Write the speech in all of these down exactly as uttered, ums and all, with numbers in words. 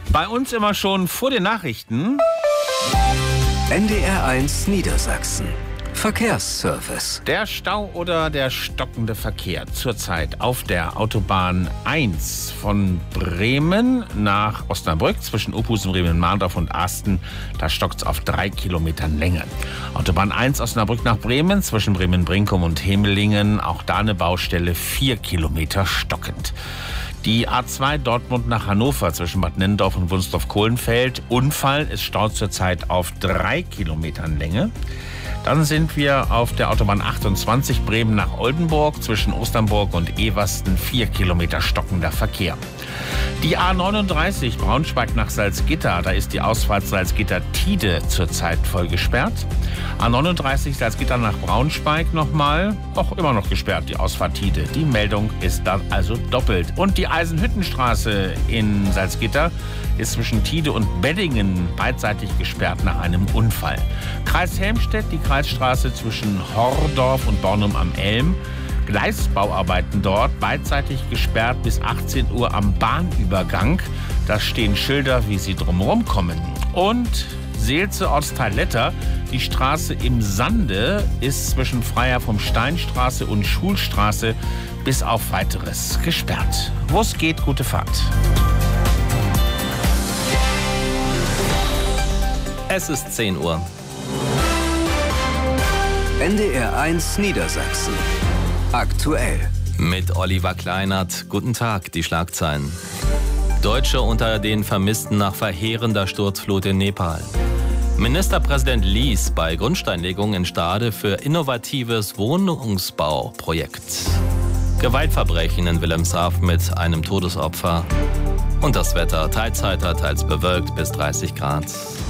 Bei uns immer schon vor den Nachrichten. N D R eins Niedersachsen. Verkehrsservice. Der Stau oder der stockende Verkehr zurzeit auf der Autobahn eins von Bremen nach Osnabrück zwischen Opusen, Bremen-Mahndorf und Asten. Da stockt es auf drei Kilometern Länge. Autobahn eins Osnabrück nach Bremen zwischen Bremen-Brinkum und Hemelingen. Auch da eine Baustelle, vier Kilometer stockend. Die A zwei Dortmund nach Hannover zwischen Bad Nennendorf und Wunsdorf-Kohlenfeld. Unfall, es staut zurzeit auf drei Kilometern Länge. Dann sind wir auf der Autobahn achtundzwanzig Bremen nach Oldenburg zwischen Osternburg und Eversten, vier Kilometer stockender Verkehr. Die A neununddreißig Braunschweig nach Salzgitter, da ist die Ausfahrt Salzgitter-Tide zurzeit voll gesperrt. A neununddreißig Salzgitter nach Braunschweig nochmal, auch immer noch gesperrt, die Ausfahrt Tide. Die Meldung ist dann also doppelt. Und die Eisenhüttenstraße in Salzgitter ist zwischen Tide und Beddingen beidseitig gesperrt nach einem Unfall. Kreis Helmstedt, die Kreisstraße zwischen Hordorf und Bornum am Elm. Gleisbauarbeiten dort, beidseitig gesperrt bis achtzehn Uhr am Bahnübergang. Da stehen Schilder, wie sie drumherum kommen. Und Seelze Ortsteil Letter, die Straße im Sande ist zwischen Freiherr vom Steinstraße und Schulstraße bis auf Weiteres gesperrt. Wo es geht, gute Fahrt. Es ist zehn Uhr. N D R eins Niedersachsen. Aktuell. Mit Oliver Kleinert. Guten Tag, die Schlagzeilen. Deutsche unter den Vermissten nach verheerender Sturzflut in Nepal. Ministerpräsident Lies bei Grundsteinlegung in Stade für innovatives Wohnungsbauprojekt. Gewaltverbrechen in Wilhelmshaven mit einem Todesopfer. Und das Wetter, teils heiter, teils bewölkt bis dreißig Grad.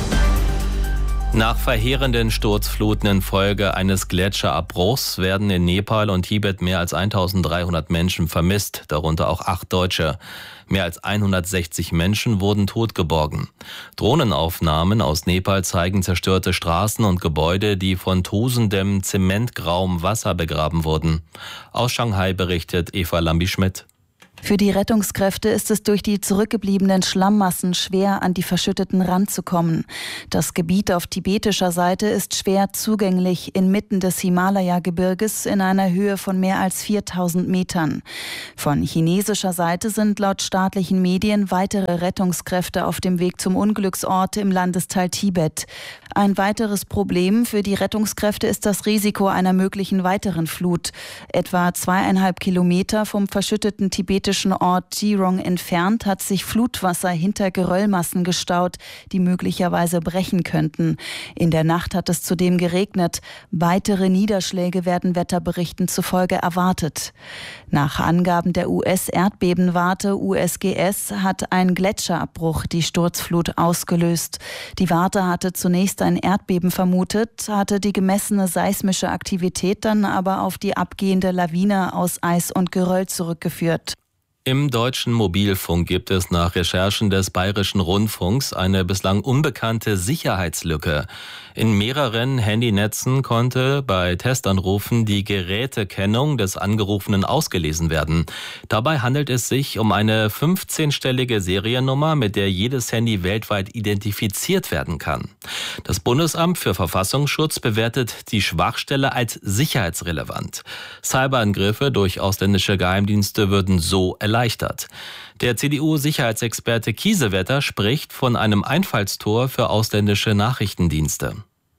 Nach verheerenden Sturzfluten infolge eines Gletscherabbruchs werden in Nepal und Tibet mehr als eintausenddreihundert Menschen vermisst, darunter auch acht Deutsche. Mehr als hundertsechzig Menschen wurden totgeborgen. Drohnenaufnahmen aus Nepal zeigen zerstörte Straßen und Gebäude, die von tosendem, zementgrauem Wasser begraben wurden. Aus Shanghai berichtet Eva Lambi-Schmidt. Für die Rettungskräfte ist es durch die zurückgebliebenen Schlammmassen schwer, an die Verschütteten ranzukommen. Das Gebiet auf tibetischer Seite ist schwer zugänglich inmitten des Himalaya-Gebirges in einer Höhe von mehr als viertausend Metern. Von chinesischer Seite sind laut staatlichen Medien weitere Rettungskräfte auf dem Weg zum Unglücksort im Landesteil Tibet. Ein weiteres Problem für die Rettungskräfte ist das Risiko einer möglichen weiteren Flut. Etwa zweieinhalb Kilometer vom verschütteten tibetischen Ort Jirong entfernt hat sich Flutwasser hinter Geröllmassen gestaut, die möglicherweise brechen könnten. In der Nacht hat es zudem geregnet. Weitere Niederschläge werden Wetterberichten zufolge erwartet. Nach Angaben der U S-Erdbebenwarte U S G S hat ein Gletscherabbruch die Sturzflut ausgelöst. Die Warte hatte zunächst ein Erdbeben vermutet, hatte die gemessene seismische Aktivität dann aber auf die abgehende Lawine aus Eis und Geröll zurückgeführt. Im deutschen Mobilfunk gibt es nach Recherchen des Bayerischen Rundfunks eine bislang unbekannte Sicherheitslücke. In mehreren Handynetzen konnte bei Testanrufen die Gerätekennung des Angerufenen ausgelesen werden. Dabei handelt es sich um eine fünfzehnstellige Seriennummer, mit der jedes Handy weltweit identifiziert werden kann. Das Bundesamt für Verfassungsschutz bewertet die Schwachstelle als sicherheitsrelevant. Cyberangriffe durch ausländische Geheimdienste würden so erleichtert. Der C D U-Sicherheitsexperte Kiesewetter spricht von einem Einfallstor für ausländische Nachrichtendienste.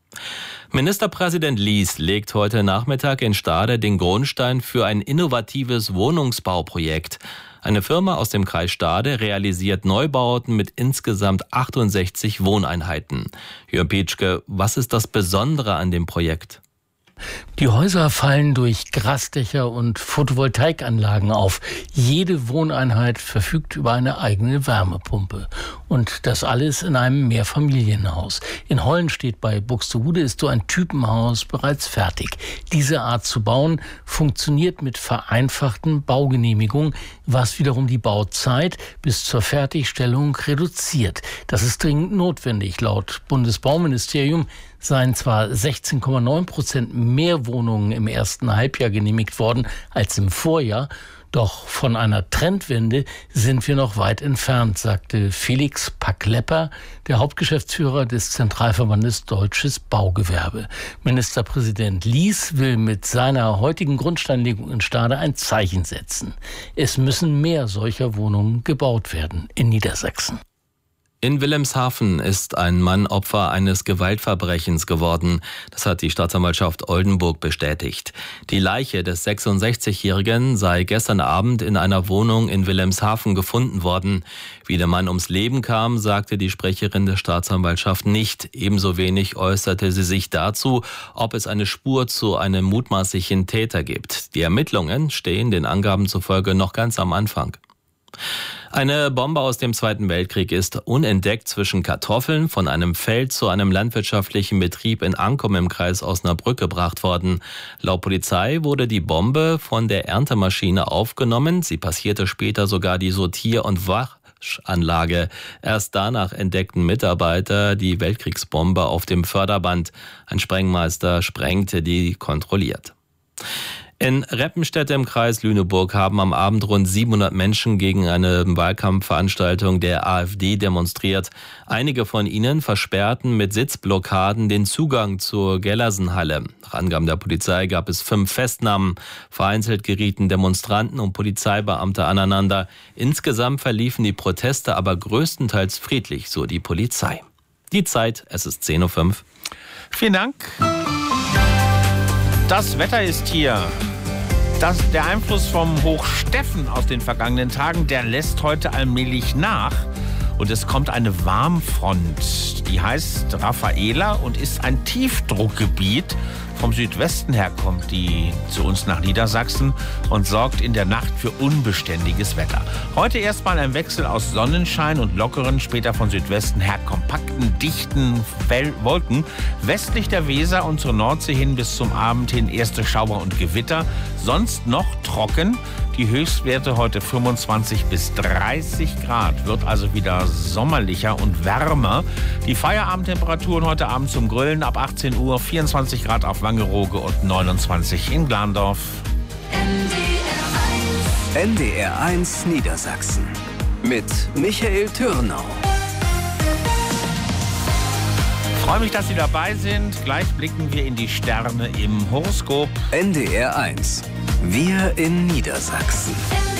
Ministerpräsident Lies legt heute Nachmittag in Stade den Grundstein für ein innovatives Wohnungsbauprojekt. Eine Firma aus dem Kreis Stade realisiert Neubauten mit insgesamt achtundsechzig Wohneinheiten. Jörn Pietschke, was ist das Besondere an dem Projekt? Die Häuser fallen durch Grasdächer und Photovoltaikanlagen auf. Jede Wohneinheit verfügt über eine eigene Wärmepumpe. Und das alles in einem Mehrfamilienhaus. In Hollenstedt bei Buxtehude ist so ein Typenhaus bereits fertig. Diese Art zu bauen funktioniert mit vereinfachten Baugenehmigungen, was wiederum die Bauzeit bis zur Fertigstellung reduziert. Das ist dringend notwendig. Laut Bundesbauministerium seien zwar sechzehn Komma neun Prozent mehr Wohnungen im ersten Halbjahr genehmigt worden als im Vorjahr, doch von einer Trendwende sind wir noch weit entfernt, sagte Felix Pack-Lepper, der Hauptgeschäftsführer des Zentralverbandes Deutsches Baugewerbe. Ministerpräsident Lies will mit seiner heutigen Grundsteinlegung in Stade ein Zeichen setzen. Es müssen mehr solcher Wohnungen gebaut werden in Niedersachsen. In Wilhelmshaven ist ein Mann Opfer eines Gewaltverbrechens geworden. Das hat die Staatsanwaltschaft Oldenburg bestätigt. Die Leiche des sechsundsechzigjährigen sei gestern Abend in einer Wohnung in Wilhelmshaven gefunden worden. Wie der Mann ums Leben kam, sagte die Sprecherin der Staatsanwaltschaft nicht. Ebenso wenig äußerte sie sich dazu, ob es eine Spur zu einem mutmaßlichen Täter gibt. Die Ermittlungen stehen den Angaben zufolge noch ganz am Anfang. Eine Bombe aus dem Zweiten Weltkrieg ist unentdeckt zwischen Kartoffeln von einem Feld zu einem landwirtschaftlichen Betrieb in Ankum im Kreis Osnabrück gebracht worden. Laut Polizei wurde die Bombe von der Erntemaschine aufgenommen. Sie passierte später sogar die Sortier- und Waschanlage. Erst danach entdeckten Mitarbeiter die Weltkriegsbombe auf dem Förderband. Ein Sprengmeister sprengte die kontrolliert. In Reppenstedt im Kreis Lüneburg haben am Abend rund siebenhundert Menschen gegen eine Wahlkampfveranstaltung der AfD demonstriert. Einige von ihnen versperrten mit Sitzblockaden den Zugang zur Gellersenhalle. Nach Angaben der Polizei gab es fünf Festnahmen. Vereinzelt gerieten Demonstranten und Polizeibeamte aneinander. Insgesamt verliefen die Proteste aber größtenteils friedlich, so die Polizei. Die Zeit, es ist zehn Uhr fünf. Vielen Dank. Das Wetter ist hier. Das, der Einfluss vom Hochsteffen aus den vergangenen Tagen, der lässt heute allmählich nach. Und es kommt eine Warmfront, die heißt Raffaela und ist ein Tiefdruckgebiet. Vom Südwesten her kommt die zu uns nach Niedersachsen und sorgt in der Nacht für unbeständiges Wetter. Heute erstmal ein Wechsel aus Sonnenschein und lockeren, später von Südwesten her kompakten, dichten Wolken. Westlich der Weser und zur Nordsee hin bis zum Abend hin erste Schauer und Gewitter. Sonst noch trocken. Die Höchstwerte heute fünfundzwanzig bis dreißig Grad. Wird also wieder sommerlicher und wärmer. Die Feierabendtemperaturen heute Abend zum Grillen ab achtzehn Uhr. vierundzwanzig Grad auf Wangerooge und neunundzwanzig in Glandorf. N D R eins Niedersachsen mit Michael Türnau. Ich freue mich, dass Sie dabei sind. Gleich blicken wir in die Sterne im Horoskop. N D R eins. Wir in Niedersachsen.